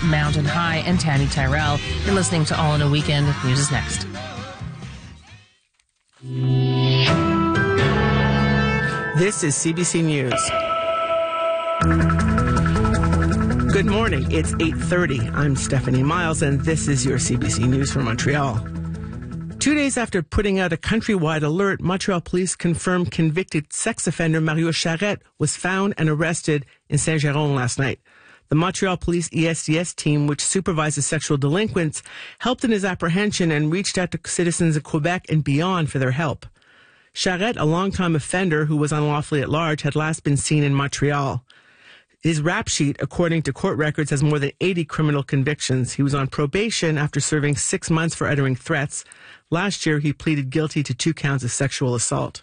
Mountain High, and Tammy Tyrell. You're listening to All in a Weekend. News is next. This is CBC News. Good morning. It's 8:30. I'm Stephanie Miles, and this is your CBC News from Montreal. 2 days after putting out a countrywide alert, Montreal police confirmed convicted sex offender Mario Charette was found and arrested in Saint-Jérôme last night. The Montreal Police ESDS team, which supervises sexual delinquents, helped in his apprehension and reached out to citizens of Quebec and beyond for their help. Charette, a longtime offender who was unlawfully at large, had last been seen in Montreal. His rap sheet, according to court records, has more than 80 criminal convictions. He was on probation after serving 6 months for uttering threats. Last year, he pleaded guilty to 2 counts of sexual assault.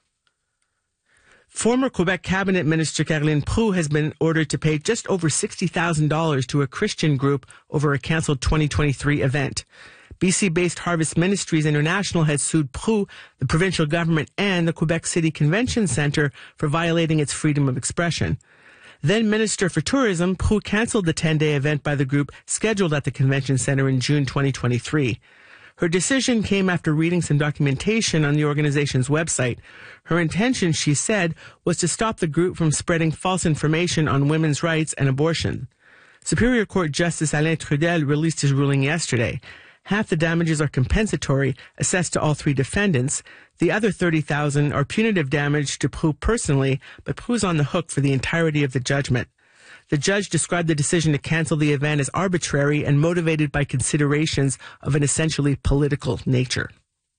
Former Quebec Cabinet Minister Caroline Proulx has been ordered to pay just over $60,000 to a Christian group over a cancelled 2023 event. BC-based Harvest Ministries International has sued Proulx, the provincial government, and the Quebec City Convention Centre for violating its freedom of expression. Then Minister for Tourism, Proulx cancelled the 10-day event by the group scheduled at the Convention Centre in June 2023. Her decision came after reading some documentation on the organization's website. Her intention, she said, was to stop the group from spreading false information on women's rights and abortion. Superior Court Justice Alain Trudel released his ruling yesterday. Half the damages are compensatory, assessed to all 3 defendants. The other $30,000 are punitive damage to Proulx personally, but Proulx is on the hook for the entirety of the judgment. The judge described the decision to cancel the event as arbitrary and motivated by considerations of an essentially political nature.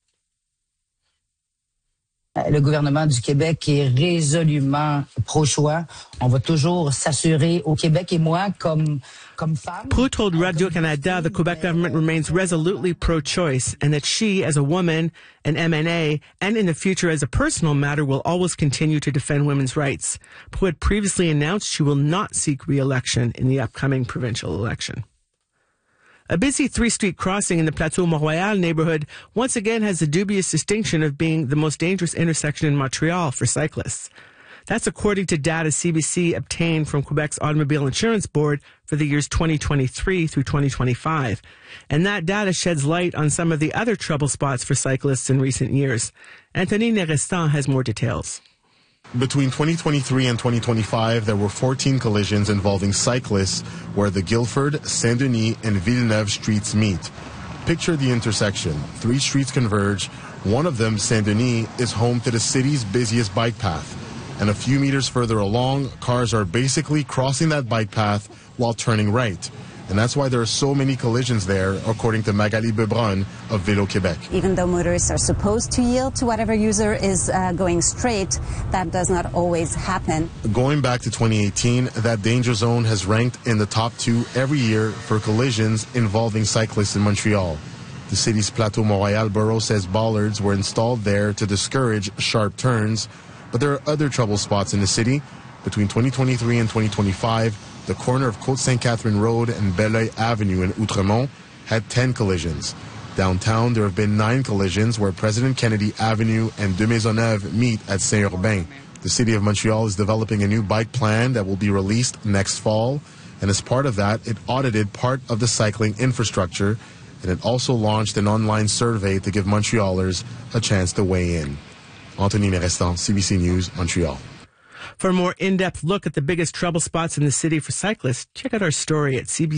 Le gouvernement du Québec est résolument pro-choix. On va toujours s'assurer au Québec et moi comme femme. Proulx told Radio-Canada the Quebec government remains resolutely pro-choice and that she, as a woman, an MNA, and in the future as a personal matter, will always continue to defend women's rights. Proulx had previously announced she will not seek re-election in the upcoming provincial election. A busy 3-street crossing in the Plateau Mont-Royal neighborhood once again has the dubious distinction of being the most dangerous intersection in Montreal for cyclists. That's according to data CBC obtained from Quebec's Automobile Insurance Board for the years 2023 through 2025. And that data sheds light on some of the other trouble spots for cyclists in recent years. Anthony Nerestan has more details. Between 2023 and 2025, there were 14 collisions involving cyclists where the Guildford, Saint-Denis, and Villeneuve streets meet. Picture the intersection. 3 streets converge. One of them, Saint-Denis, is home to the city's busiest bike path. And a few meters further along, cars are basically crossing that bike path while turning right. And that's why there are so many collisions there, according to Magali Bebron of Vélo Québec. Even though motorists are supposed to yield to whatever user is going straight, that does not always happen. Going back to 2018, that danger zone has ranked in the top 2 every year for collisions involving cyclists in Montreal. The city's Plateau Mont-Royal borough says bollards were installed there to discourage sharp turns, but there are other trouble spots in the city. Between 2023 and 2025, the corner of Côte-Sainte-Catherine Road and Belleuil Avenue in Outremont had 10 collisions. Downtown, there have been 9 collisions where President Kennedy Avenue and de Maisonneuve meet at Saint-Urbain. The City of Montreal is developing a new bike plan that will be released next fall. And as part of that, it audited part of the cycling infrastructure. And it also launched an online survey to give Montrealers a chance to weigh in. Anthony Nerestan, CBC News, Montreal. For a more in-depth look at the biggest trouble spots in the city for cyclists, check out our story at CBC.